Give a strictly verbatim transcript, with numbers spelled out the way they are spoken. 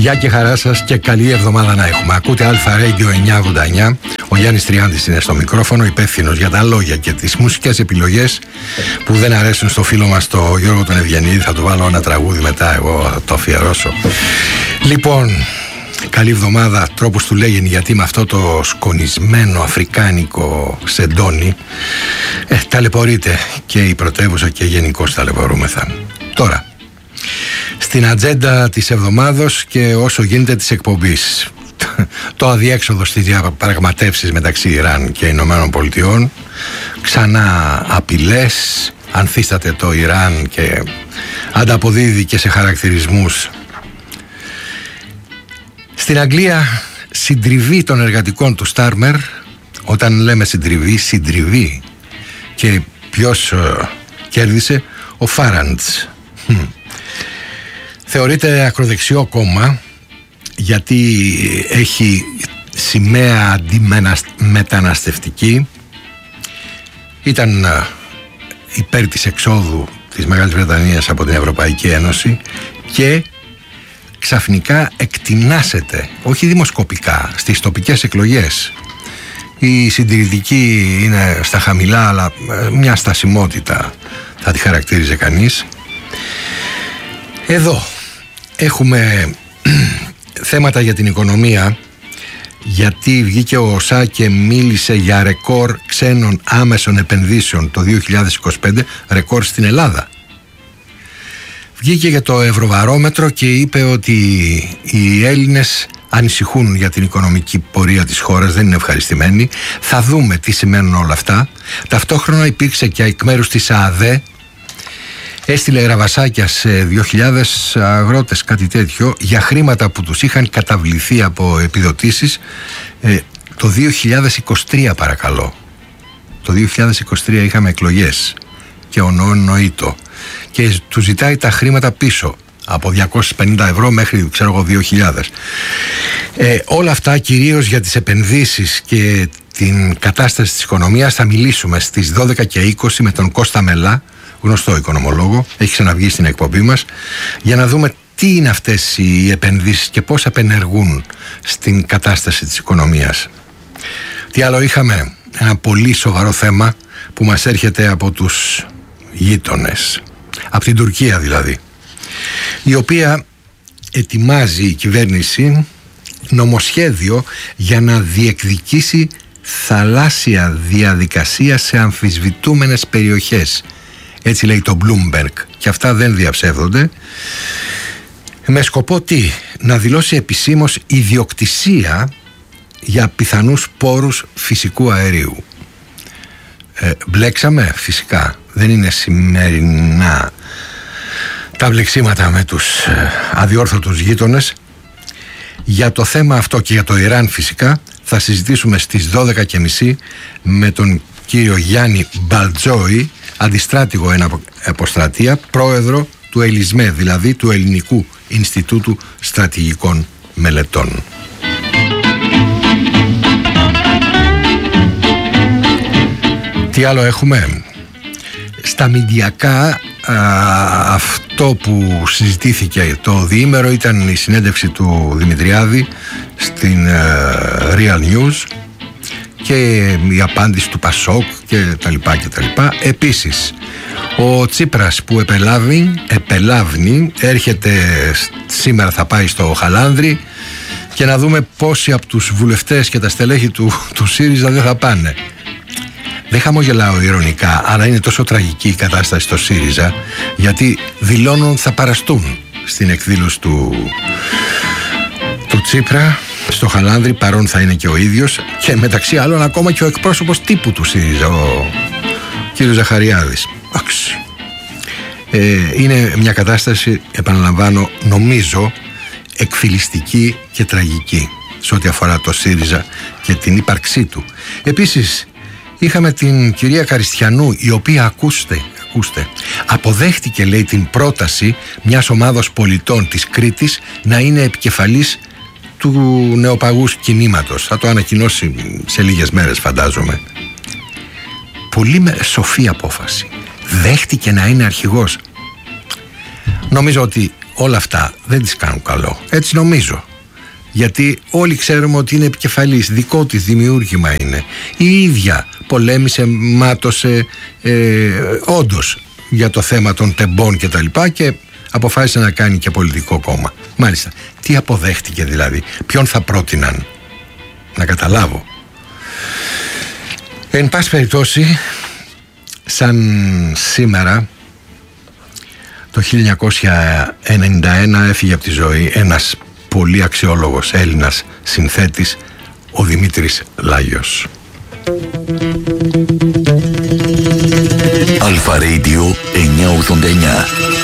Γεια και χαρά σας και καλή εβδομάδα να έχουμε. Ακούτε Αλφα Radio εννιακόσια ογδόντα εννιά. Ο Γιάννης Τριάντης είναι στο μικρόφωνο, υπεύθυνος για τα λόγια και τις μουσικές επιλογές που δεν αρέσουν στο φίλο μας το Γιώργο τον Ευγενίδη. Θα του βάλω ένα τραγούδι μετά, εγώ θα το αφιερώσω. Λοιπόν, καλή εβδομάδα, τρόπος του λέγεν, γιατί με αυτό το σκονισμένο αφρικάνικο σεντόνι ε, ταλαιπωρείται και η πρωτεύουσα και γενικώς ταλαιπωρούμεθα. Τώρα, στην ατζέντα της εβδομάδος και όσο γίνεται της εκπομπής, το αδιέξοδο στις διαπραγματεύσεις μεταξύ Ιράν και Ηνωμένων Πολιτειών, ξανά απειλές, ανθίσταται το Ιράν και ανταποδίδει και σε χαρακτηρισμούς. Στην Αγγλία, συντριβή των εργατικών του Στάρμερ. Όταν λέμε συντριβή, συντριβή. Και ποιος uh, κέρδισε? Ο Φάραντς. Θεωρείται ακροδεξιό κόμμα γιατί έχει σημαία αντιμεταναστευτική. Ήταν uh, υπέρ της εξόδου της Μεγάλης Βρετανίας από την Ευρωπαϊκή Ένωση και ξαφνικά εκτινάσεται, όχι δημοσκοπικά, στις τοπικές εκλογές. Η συντηρητική είναι στα χαμηλά, αλλά μια στασιμότητα θα τη χαρακτήριζε κανείς. Εδώ έχουμε θέματα για την οικονομία, γιατί βγήκε ο ΟΣΑ και μίλησε για ρεκόρ ξένων άμεσων επενδύσεων το δύο χιλιάδες είκοσι πέντε, ρεκόρ στην Ελλάδα. Βγήκε για το Ευρωβαρόμετρο και είπε ότι οι Έλληνες ανησυχούν για την οικονομική πορεία της χώρας, δεν είναι ευχαριστημένοι. Θα δούμε τι σημαίνουν όλα αυτά. Ταυτόχρονα υπήρξε και εκ μέρους της ΑΔΕ, έστειλε ραβασάκια σε δύο χιλιάδες αγρότες, κάτι τέτοιο, για χρήματα που τους είχαν καταβληθεί από επιδοτήσεις ε, το δύο χιλιάδες είκοσι τρία, παρακαλώ. Το δύο χιλιάδες είκοσι τρία είχαμε εκλογές και ο νοήτο. Και του ζητάει τα χρήματα πίσω από διακόσιες πενήντα ευρώ μέχρι, ξέρω εγώ, δύο χιλιάδες. Ε, όλα αυτά κυρίως για τις επενδύσεις και την κατάσταση της οικονομίας θα μιλήσουμε στις δώδεκα και είκοσι με τον Κώστα Μελά, γνωστό οικονομολόγο, έχει ξαναβγεί στην εκπομπή μας, για να δούμε τι είναι αυτές οι επενδύσεις και πώς απενεργούν στην κατάσταση της οικονομίας. Τι άλλο είχαμε? Ένα πολύ σοβαρό θέμα που μας έρχεται από τους γείτονες, από την Τουρκία δηλαδή, η οποία ετοιμάζει η κυβέρνηση νομοσχέδιο για να διεκδικήσει θαλάσσια διαδικασία σε αμφισβητούμενες περιοχές. Έτσι λέει το Bloomberg, και αυτά δεν διαψεύδονται. Με σκοπό τι? Να δηλώσει επισήμως ιδιοκτησία για πιθανούς πόρους φυσικού αερίου. Ε, μπλέξαμε, φυσικά. Δεν είναι σημερινά τα μπλεξίματα με τους αδιόρθωτους γείτονες. Για το θέμα αυτό και για το Ιράν φυσικά θα συζητήσουμε στις δώδεκα και μισή με τον κύριο Γιάννη Μπαλτζόη, αντιστράτηγο εν αποστρατεία, πρόεδρο του ΕΛΙΣΜΕ, δηλαδή του Ελληνικού Ινστιτούτου Στρατηγικών Μελετών. Τι άλλο έχουμε? Στα μηντιακά, α, αυτό που συζητήθηκε το διήμερο ήταν η συνέντευξη του Δημητριάδη στην α, Real News και η απάντηση του Πασόκ και τα λοιπά και τα λοιπά. Επίσης, ο Τσίπρας που επελάβει, επελάβνει, έρχεται σήμερα, θα πάει στο Χαλάνδρι, και να δούμε πόσοι από τους βουλευτές και τα στελέχη του, του ΣΥΡΙΖΑ δεν θα πάνε. Δεν χαμογελάω ειρωνικά, αλλά είναι τόσο τραγική η κατάσταση στο ΣΥΡΙΖΑ, γιατί δηλώνουν ότι θα παραστούν στην εκδήλωση του, του Τσίπρα στο Χαλάνδρι, παρόν θα είναι και ο ίδιος, και μεταξύ άλλων ακόμα και ο εκπρόσωπος τύπου του ΣΥΡΙΖΑ, ο κύριος Ζαχαριάδης. Ε, είναι μια κατάσταση, επαναλαμβάνω, νομίζω εκφυλιστική και τραγική σε ό,τι αφορά το ΣΥΡΙΖΑ και την ύπαρξή του. Επίσης, είχαμε την κυρία Καριστιανού, η οποία, ακούστε, ακούστε, αποδέχτηκε, λέει, την πρόταση μιας ομάδας πολιτών της Κρήτης να είναι επικεφαλής του νεοπαγούς κινήματος. Θα το ανακοινώσει σε λίγες μέρες, φαντάζομαι. Πολύ σοφή απόφαση. Δέχτηκε να είναι αρχηγός. Νομίζω ότι όλα αυτά δεν τις κάνουν καλό. Έτσι νομίζω. Γιατί όλοι ξέρουμε ότι είναι επικεφαλής, δικό της δημιούργημα είναι. Η ίδια πολέμησε, μάτωσε ε, όντως για το θέμα των τεμπών και τα λοιπά και αποφάσισε να κάνει και πολιτικό κόμμα. Μάλιστα, τι αποδέχτηκε δηλαδή, ποιον θα πρότειναν, να καταλάβω. Εν πάση περιπτώσει, σαν σήμερα το χίλια εννιακόσια ενενήντα ένα έφυγε από τη ζωή ένας πολύ αξιόλογος Έλληνας συνθέτης, ο Δημήτρης Λάγιος. Αλφα Radio εννιακόσια ογδόντα εννιά.